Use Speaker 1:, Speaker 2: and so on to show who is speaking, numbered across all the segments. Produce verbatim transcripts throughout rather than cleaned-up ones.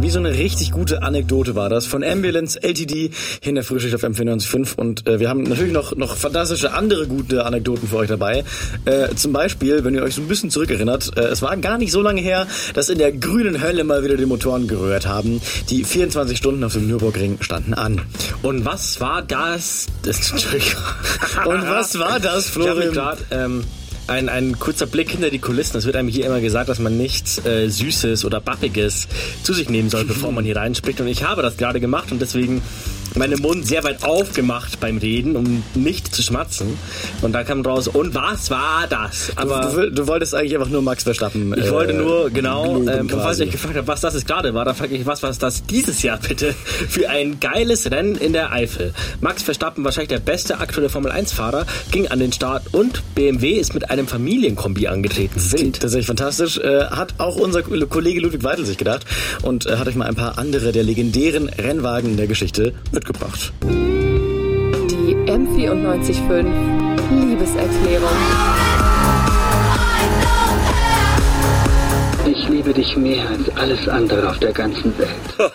Speaker 1: irgendwie so eine richtig gute Anekdote war das von Ambulance L T D hier in der Frühschicht auf M vierundneunzig Komma fünf und äh, wir haben natürlich noch noch fantastische andere gute Anekdoten für euch dabei. Äh, zum Beispiel, wenn ihr euch so ein bisschen zurückerinnert, äh, es war gar nicht so lange her, dass in der grünen Hölle mal wieder die Motoren gerührt haben. Die vierundzwanzig Stunden auf dem Nürburgring standen an.
Speaker 2: Und was war das? das
Speaker 1: und was war das, Florian?
Speaker 2: Ich habe ähm, Ein, ein kurzer Blick hinter die Kulissen. Es wird einem hier immer gesagt, dass man nichts äh, Süßes oder Bappiges zu sich nehmen soll, bevor man hier reinspricht. Und ich habe das gerade gemacht und deswegen meinen Mund sehr weit aufgemacht beim Reden, um nicht zu schmatzen. Und da kam raus, und was war das?
Speaker 1: Aber du, du, du wolltest eigentlich einfach nur Max Verstappen.
Speaker 2: Ich äh, wollte nur, genau,
Speaker 1: ähm,
Speaker 2: und falls ich euch gefragt habe, was das jetzt gerade war, dann frage ich, was war das dieses Jahr bitte für ein geiles Rennen in der Eifel? Max Verstappen, wahrscheinlich der beste aktuelle Formel eins Fahrer, ging an den Start und B M W ist mit einem Familienkombi angetreten. Wild.
Speaker 1: Tatsächlich fantastisch. Äh, hat auch unser Kollege Ludwig Weidel sich gedacht und äh, hat euch mal ein paar andere der legendären Rennwagen der Geschichte mitgebracht.
Speaker 3: Die M vierundneunzig Komma fünf Liebeserklärung.
Speaker 4: Ich liebe dich mehr als alles andere auf der ganzen Welt.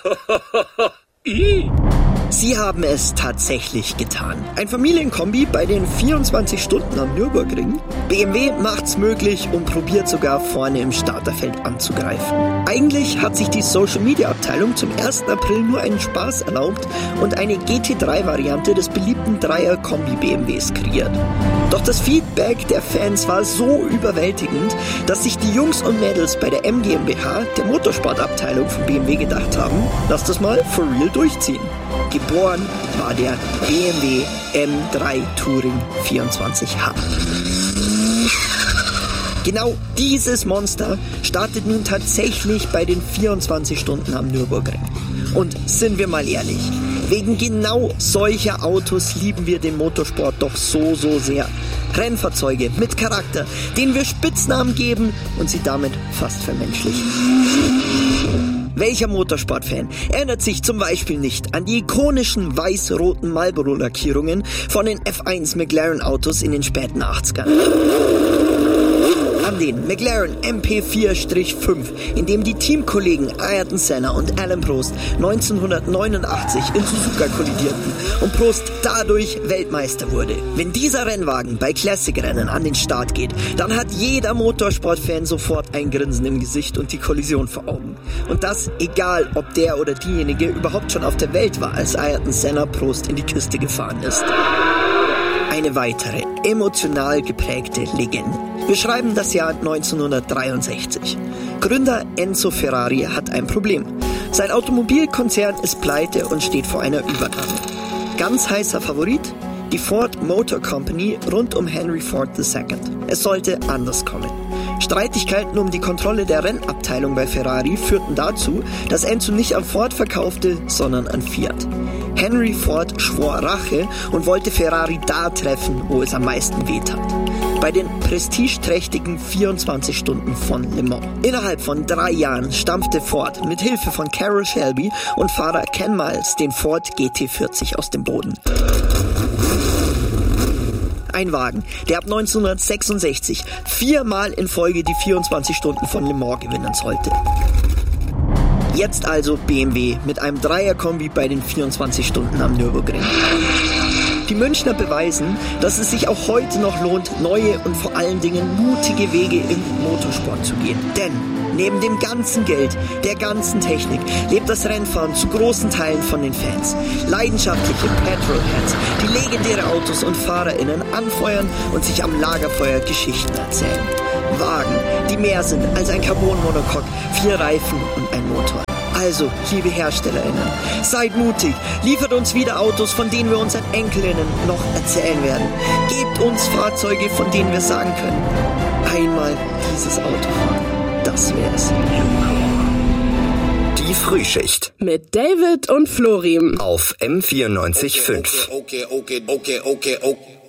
Speaker 5: Sie haben es tatsächlich getan. Ein Familienkombi bei den vierundzwanzig Stunden am Nürburgring. B M W macht's möglich und probiert sogar vorne im Starterfeld anzugreifen. Eigentlich hat sich die Social-Media-Abteilung zum ersten April nur einen Spaß erlaubt und eine G T drei Variante des beliebten Dreier-Kombi-B M Ws kreiert. Doch das Feedback der Fans war so überwältigend, dass sich die Jungs und Mädels bei der M GmbH, der Motorsportabteilung von B M W, gedacht haben, lass das mal for real durchziehen. Geboren war der B M W M drei Touring vierundzwanzig H. Genau dieses Monster startet nun tatsächlich bei den vierundzwanzig Stunden am Nürburgring. Und sind wir mal ehrlich, wegen genau solcher Autos lieben wir den Motorsport doch so, so sehr. Rennfahrzeuge mit Charakter, denen wir Spitznamen geben und sie damit fast vermenschlichen. Welcher Motorsportfan erinnert sich zum Beispiel nicht an die ikonischen weiß-roten Marlboro-Lackierungen von den F eins McLaren-Autos in den späten achtzigern? An den McLaren M P vier fünf, in dem die Teamkollegen Ayrton Senna und Alain Prost neunzehnhundertneunundachtzig in Suzuka kollidierten und Prost dadurch Weltmeister wurde. Wenn dieser Rennwagen bei Classic-Rennen an den Start geht, dann hat jeder Motorsportfan sofort ein Grinsen im Gesicht und die Kollision vor Augen. Und das egal, ob der oder diejenige überhaupt schon auf der Welt war, als Ayrton Senna Prost in die Kiste gefahren ist. Eine weitere, emotional geprägte Legende. Wir schreiben das Jahr neunzehnhundertdreiundsechzig. Gründer Enzo Ferrari hat ein Problem. Sein Automobilkonzern ist pleite und steht vor einer Übernahme. Ganz heißer Favorit? Die Ford Motor Company rund um Henry Ford der Zweite. Es sollte anders kommen. Streitigkeiten um die Kontrolle der Rennabteilung bei Ferrari führten dazu, dass Enzo nicht an Ford verkaufte, sondern an Fiat. Henry Ford schwor Rache und wollte Ferrari da treffen, wo es am meisten wehtat. Bei den prestigeträchtigen vierundzwanzig Stunden von Le Mans. Innerhalb von drei Jahren stampfte Ford mit Hilfe von Carroll Shelby und Fahrer Ken Miles den Ford G T vierzig aus dem Boden. Ein Wagen, der ab neunzehnhundertsechsundsechzig viermal in Folge die vierundzwanzig Stunden von Le Mans gewinnen sollte. Jetzt also B M W mit einem Dreier-Kombi bei den vierundzwanzig Stunden am Nürburgring. Die Münchner beweisen, dass es sich auch heute noch lohnt, neue und vor allen Dingen mutige Wege im Motorsport zu gehen. Denn neben dem ganzen Geld, der ganzen Technik, lebt das Rennfahren zu großen Teilen von den Fans. Leidenschaftliche Petrolheads, die legendäre Autos und FahrerInnen anfeuern und sich am Lagerfeuer Geschichten erzählen. Wagen, die mehr sind als ein Carbon-Monocoque, vier Reifen und ein Motor. Also, liebe HerstellerInnen, seid mutig, liefert uns wieder Autos, von denen wir unseren Enkelinnen noch erzählen werden. Gebt uns Fahrzeuge, von denen wir sagen können, einmal dieses Auto fahren, das wär's.
Speaker 6: Die Frühschicht
Speaker 3: Mit David und Florim
Speaker 6: auf M vierundneunzig Komma fünf.
Speaker 7: Okay, okay, okay, okay, okay, okay.